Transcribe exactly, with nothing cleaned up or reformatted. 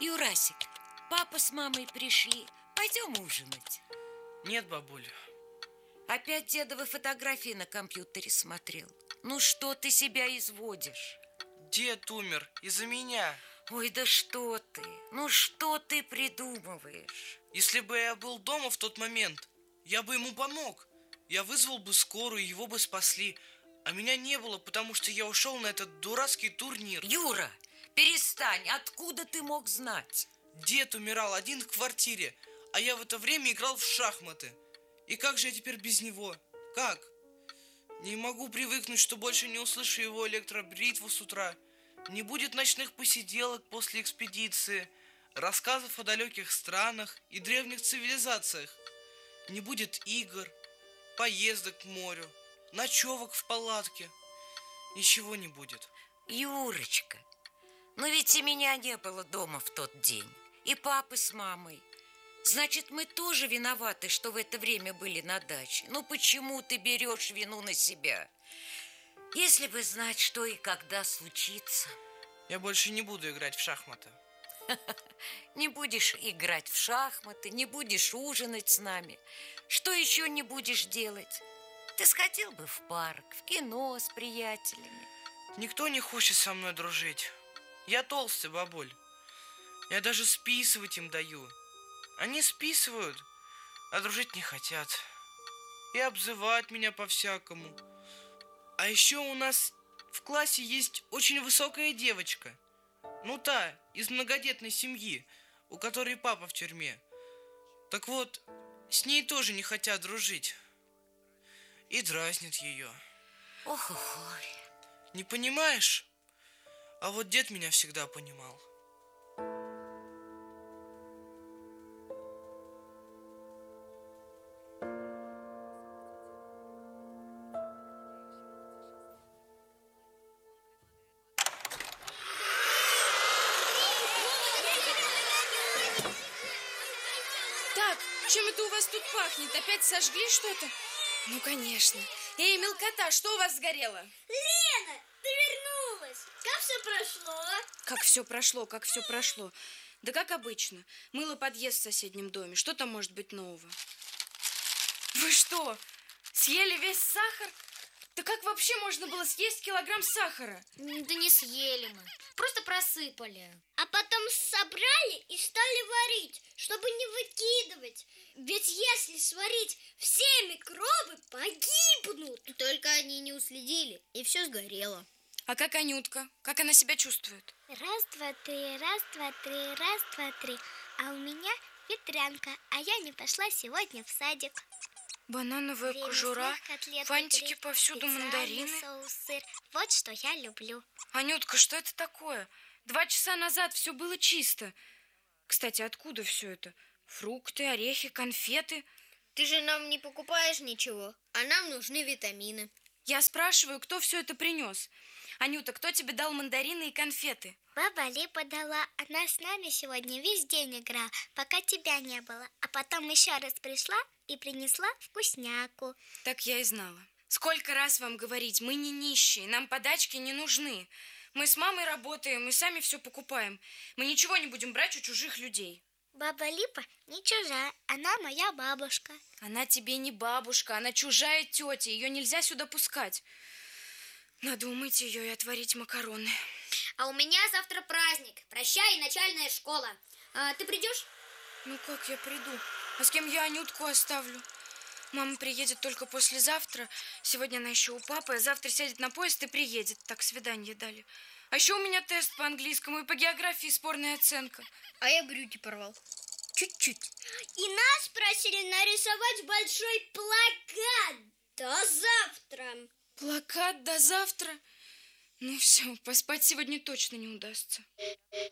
Юрасик, папа с мамой пришли. Пойдем ужинать. Нет, бабуль. Опять дедовы фотографии на компьютере смотрел. Ну что ты себя изводишь? Дед умер из-за меня. Ой, да что ты? Ну что ты придумываешь? Если бы я был дома в тот момент, я бы ему помог. Я вызвал бы скорую, его бы спасли. А меня не было, потому что я ушел на этот дурацкий турнир. Юра, перестань. Откуда ты мог знать? Дед умирал один в квартире, а я в это время играл в шахматы. И как же я теперь без него? Как? Не могу привыкнуть, что больше не услышу его электробритву с утра. Не будет ночных посиделок после экспедиции, рассказов о далеких странах и древних цивилизациях. Не будет игр, поездок к морю, ночевок в палатке. Ничего не будет. Юрочка, но ведь и меня не было дома в тот день. И папы с мамой. Значит, мы тоже виноваты, что в это время были на даче. Ну почему ты берешь вину на себя? Если бы знать, что и когда случится. Я больше не буду играть в шахматы. Не будешь играть в шахматы, не будешь ужинать с нами. Что еще не будешь делать? Ты сходил бы в парк, в кино с приятелями. Никто не хочет со мной дружить. Я толстый, бабуль. Я даже списывать им даю. Они списывают, а дружить не хотят. И обзывают меня по-всякому. А еще у нас в классе есть очень высокая девочка. Ну та, из многодетной семьи, у которой папа в тюрьме. Так вот, с ней тоже не хотят дружить. И дразнят ее. Ох-охой. Не понимаешь? А вот дед меня всегда понимал. Так, чем это у вас тут пахнет? Опять сожгли что-то? Ну, конечно. Эй, мелкота, что у вас сгорело? Лена, ты вернулась. Как все прошло? Как все прошло, как все прошло. Да как обычно. Мыла подъезд в соседнем доме. Что там может быть нового? Вы что, съели весь сахар? Да как вообще можно было съесть килограмм сахара? Да не съели мы, просто просыпали. А потом собрали и стали варить, чтобы не выкидывать. Ведь если сварить, все микробы погибнут. Только они не уследили, и все сгорело. А как Анютка? Как она себя чувствует? Раз, два, три, раз, два, три, раз, два, три. А у меня ветрянка, а я не пошла сегодня в садик. Банановая Время кожура, котлеты, фантики гриль, повсюду, специальный мандарины. соус, сыр. Вот что я люблю. Анютка, что это такое? Два часа назад все было чисто. Кстати, откуда все это? Фрукты, орехи, конфеты. Ты же нам не покупаешь ничего, а нам нужны витамины. Я спрашиваю, кто все это принес? Анюта, кто тебе дал мандарины и конфеты? Баба Липа дала. Она с нами сегодня весь день играла, пока тебя не было. А потом еще раз пришла и принесла вкусняку. Так я и знала. Сколько раз вам говорить, мы не нищие, нам подачки не нужны. Мы с мамой работаем, мы сами все покупаем. Мы ничего не будем брать у чужих людей. Баба Липа не чужая, она моя бабушка. Она тебе не бабушка, она чужая тетя, ее нельзя сюда пускать. Надо умыть ее и отварить макароны. А у меня завтра праздник. Прощай, начальная школа. А, ты придешь? Ну как я приду? А с кем я Анютку оставлю? Мама приедет только послезавтра. Сегодня она еще у папы, а завтра сядет на поезд и приедет. Так, свидание дали. А еще у меня тест по английскому и по географии спорная оценка. А я брюки порвал. Чуть-чуть. И нас просили нарисовать большой плакат. До завтра. Плакат до завтра? Ну все, поспать сегодня точно не удастся.